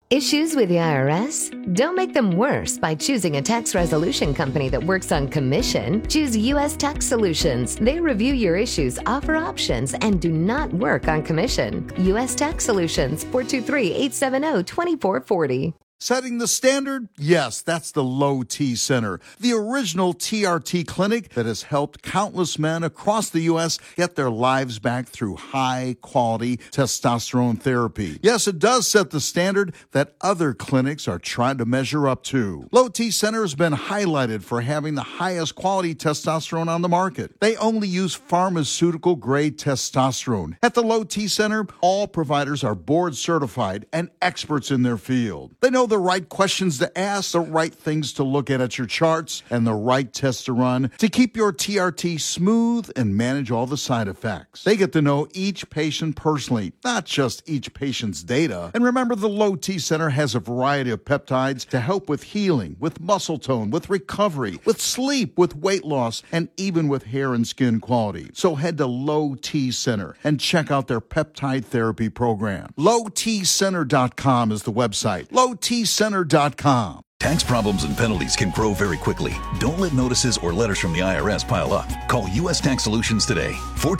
Issues with the IRS? Don't make them worse by choosing a tax resolution company that works on commission. Choose U.S. Tax Solutions. They review your issues, offer options, and do not work on commission. U.S. Tax Solutions, 423-870-2440. Setting the standard? Yes, that's the Low T Center, the original TRT clinic that has helped countless men across the U.S. get their lives back through high-quality testosterone therapy. Yes, it does set the standard that other clinics are trying to measure up to. Low T Center has been highlighted for having the highest quality testosterone on the market. They only use pharmaceutical-grade testosterone. At the Low T Center, all providers are board-certified and experts in their field. They know the right questions to ask, the right things to look at your charts, and the right tests to run to keep your TRT smooth and manage all the side effects. They get to know each patient personally, not just each patient's data. And remember, the Low T Center has a variety of peptides to help with healing, with muscle tone, with recovery, with sleep, with weight loss, and even with hair and skin quality. So head to Low T Center and check out their peptide therapy program. LowTCenter.com is the website. LowTCenter.com. Tax problems and penalties can grow very quickly. Don't let notices or letters from the IRS pile up. Call U.S. Tax Solutions today,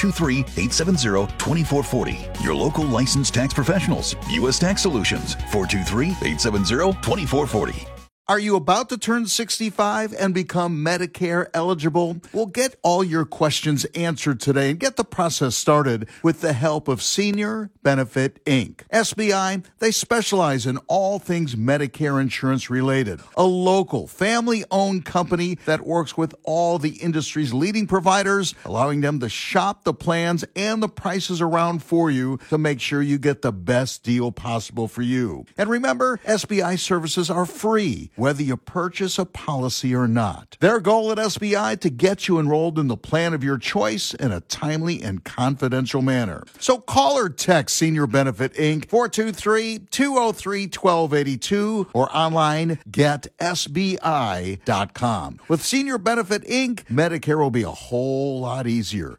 423-870-2440. Your local licensed tax professionals. U.S. Tax Solutions, 423-870-2440. Are you about to turn 65 and become Medicare eligible? Well, get all your questions answered today and get the process started with the help of Senior Benefit, Inc. SBI, they specialize in all things Medicare insurance related. A local, family-owned company that works with all the industry's leading providers, allowing them to shop the plans and the prices around for you to make sure you get the best deal possible for you. And remember, SBI services are free, whether you purchase a policy or not. Their goal at SBI to get you enrolled in the plan of your choice in a timely and confidential manner. So call or text Senior Benefit Inc. 423-203-1282 or online getsbi.com. With Senior Benefit Inc., Medicare will be a whole lot easier.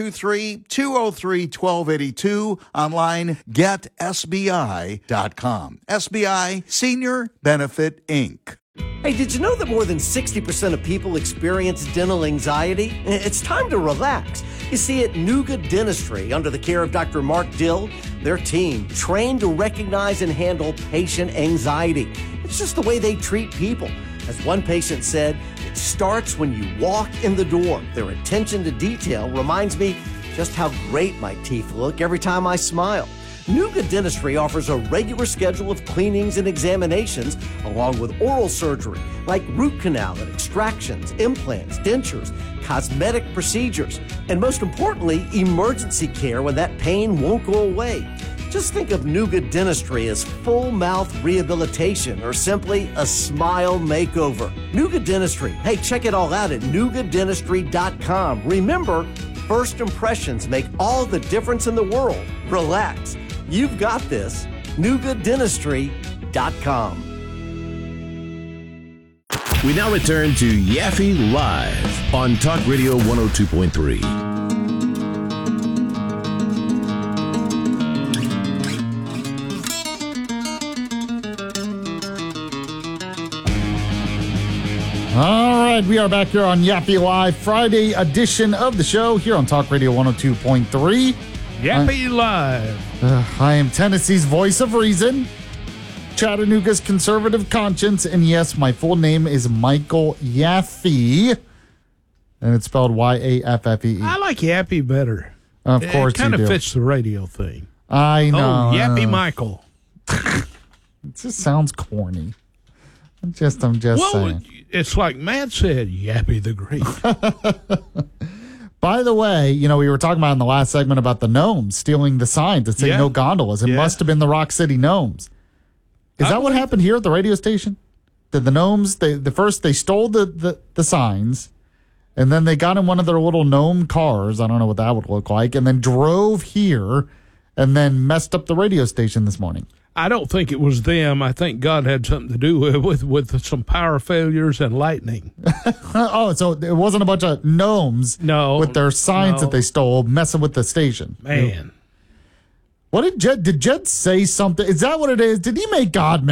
423-203-1282, online getsbi.com. SBI Senior Benefit Inc. Hey, did you know that more than 60% of people experience dental anxiety? It's time to relax. You see, at Nuga Dentistry, under the care of Dr. Mark Dill, their team trained to recognize and handle patient anxiety. It's just the way they treat people. As one patient said, it starts when you walk in the door. Their attention to detail reminds me just how great my teeth look every time I smile. Nuga Dentistry offers a regular schedule of cleanings and examinations, along with oral surgery, like root canal and extractions, implants, dentures, cosmetic procedures, and most importantly, emergency care when that pain won't go away. Just think of Nuga Dentistry as full mouth rehabilitation or simply a smile makeover. Nuga Dentistry. Hey, check it all out at NugaDentistry.com. Remember, first impressions make all the difference in the world. Relax. You've got this. NugaDentistry.com. We now return to Yaffe Live on Talk Radio 102.3. All right, we are back here on Yaffe Live, Friday edition of the show here on Talk Radio 102.3. Yaffe Live. I am Tennessee's voice of reason, Chattanooga's conservative conscience, and yes, my full name is Michael Yaffe, and it's spelled Y-A-F-F-E-E. I like Yappy better. Of course it kind you of do. fits the radio thing. I know. Oh, Yappy Michael. It just sounds corny. I'm just saying. It's like Matt said, Yappy the Great. By the way, you know, we were talking about in the last segment about the gnomes stealing the sign to say no gondolas. It must have been the Rock City Gnomes. Is that what happened here at the radio station? Did the gnomes, they stole the signs, and then they got in one of their little gnome cars, I don't know what that would look like, and then drove here and then messed up the radio station this morning? I don't think it was them. I think God had something to do with some power failures and lightning. Oh, so it wasn't a bunch of gnomes with their signs that they stole messing with the station. Man. What did Jed say something? Is that what it is? Did he make God mad?